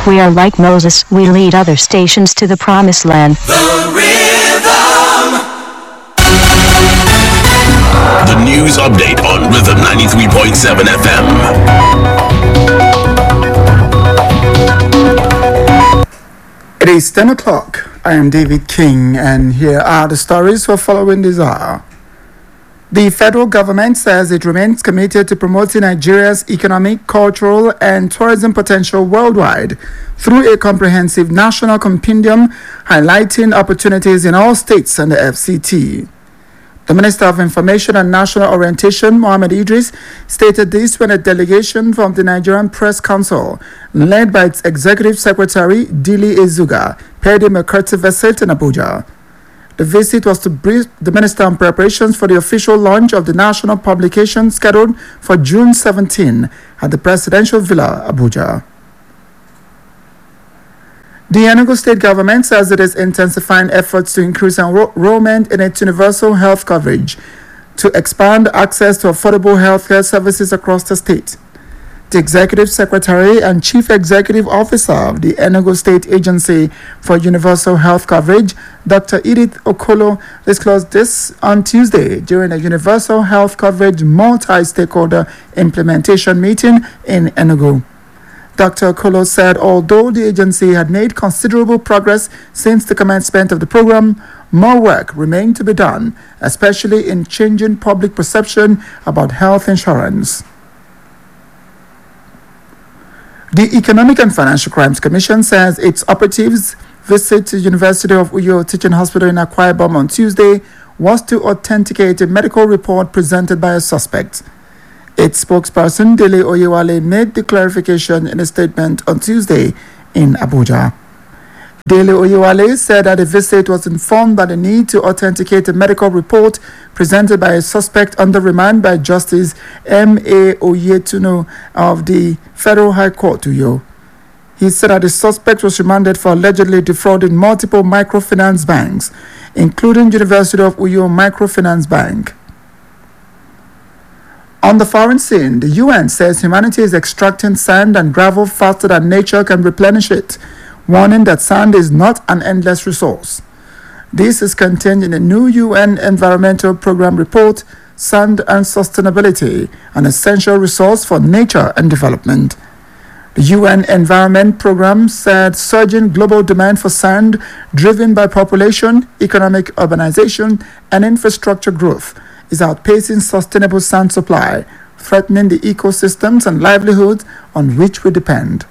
We are like Moses, we lead other stations to the promised land. The Rhythm. The news update on Rhythm 93.7 FM. It is 10 o'clock. I am David King, and here are the stories for following this hour. The federal government says it remains committed to promoting Nigeria's economic, cultural, and tourism potential worldwide through a comprehensive national compendium highlighting opportunities in all states and the FCT. The Minister of Information and National Orientation, Mohammed Idris, stated this when a delegation from the Nigerian Press Council, led by its Executive Secretary, Dili Ezuga, paid him a courtesy visit in Abuja. The visit was to brief the Minister on preparations for the official launch of the national publication scheduled for June 17 at the Presidential Villa, Abuja. The Enugu State government says it is intensifying efforts to increase enrollment in its universal health coverage to expand access to affordable healthcare services across the state. The Executive Secretary and Chief Executive Officer of the Enugu State Agency for Universal Health Coverage, Dr. Edith Okolo, disclosed this on Tuesday during a Universal Health Coverage multi-stakeholder implementation meeting in Enugu. Dr. Okolo said although the agency had made considerable progress since the commencement of the program, more work remained to be done, especially in changing public perception about health insurance. The Economic and Financial Crimes Commission says its operatives' visit to the University of Uyo Teaching Hospital in Akwa Ibom on Tuesday was to authenticate a medical report presented by a suspect. Its spokesperson, Dele Oyewale, made the clarification in a statement on Tuesday in Abuja. Dele Oyewale said that the visit was informed by the need to authenticate a medical report presented by a suspect under remand by Justice M.A. Oyetuno of the Federal High Court, Uyo. He said that the suspect was remanded for allegedly defrauding multiple microfinance banks, including University of Uyo Microfinance Bank. On the foreign scene, the UN says humanity is extracting sand and gravel faster than nature can replenish it, warning that sand is not an endless resource. This is contained in a new UN Environmental Programme report, Sand and Sustainability, an essential resource for nature and development. The UN Environment Programme said surging global demand for sand, driven by population, economic urbanization, and infrastructure growth, is outpacing sustainable sand supply, threatening the ecosystems and livelihoods on which we depend.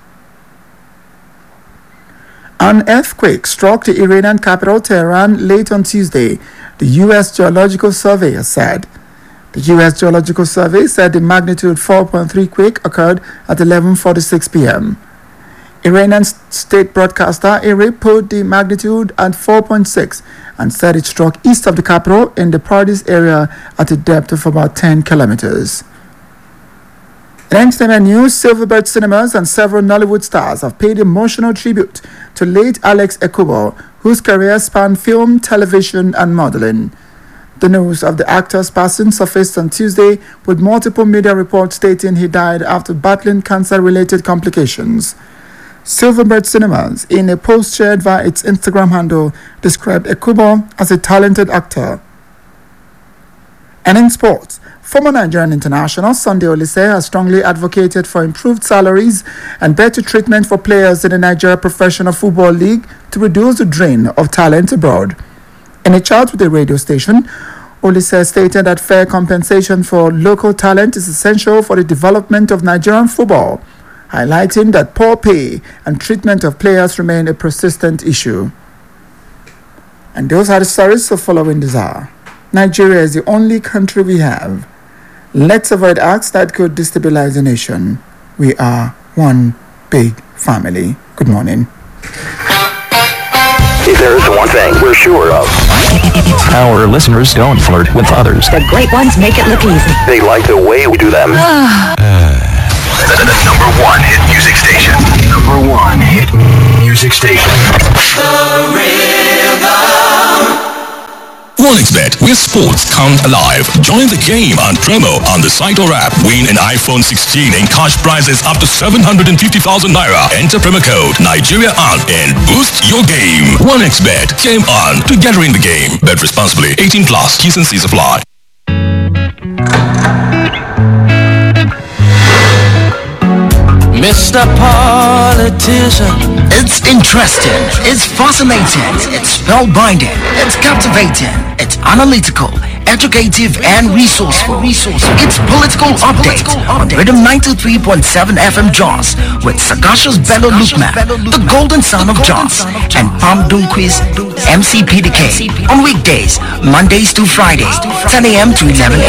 An earthquake struck the Iranian capital Tehran late on Tuesday, the U.S. Geological Survey has said. The U.S. Geological Survey said the magnitude 4.3 quake occurred at 11:46 p.m. Iranian state broadcaster IRIB put the magnitude at 4.6 and said it struck east of the capital in the Pardis area at a depth of about 10 kilometers. In entertainment news, Silverbird Cinemas and several Nollywood stars have paid emotional tribute to late Alex Ekubo, whose career spanned film, television, and modeling. The news of the actor's passing surfaced on Tuesday, with multiple media reports stating he died after battling cancer-related complications. Silverbird Cinemas, in a post shared via its Instagram handle, described Ekubo as a talented actor. And in sports, former Nigerian international Sunday Oliseh has strongly advocated for improved salaries and better treatment for players in the Nigeria Professional Football League to reduce the drain of talent abroad. In a chat with a radio station, Oliseh stated that fair compensation for local talent is essential for the development of Nigerian football, highlighting that poor pay and treatment of players remain a persistent issue. And those are the stories for following this hour. Nigeria is the only country we have. Let's avoid acts that could destabilize the nation. We are one big family. Good morning. If there is one thing we're sure of, our listeners don't flirt with others. The great ones make it look easy. They like the way we do them. The number one hit music station. Number one hit music station. The Rhythm. OneXBet, where sports come alive. Join the game on promo on the site or app. Win an iPhone 16 and cash prizes up to 750,000 naira. Enter promo code Nigeria on and boost your game. OneXBet, game on, together in the game. Bet responsibly. 18 plus. T's and C's apply. Mr. Politician. It's interesting, it's fascinating, it's spellbinding, it's captivating, it's analytical, educative and resourceful. It's political update on Rhythm 93.7 FM Jos with Sagacious Bello Lukman, the golden son of Jos, and Pam Dunquiz, MC PDK on weekdays, Mondays to Fridays, 10 a.m. to 11 a.m.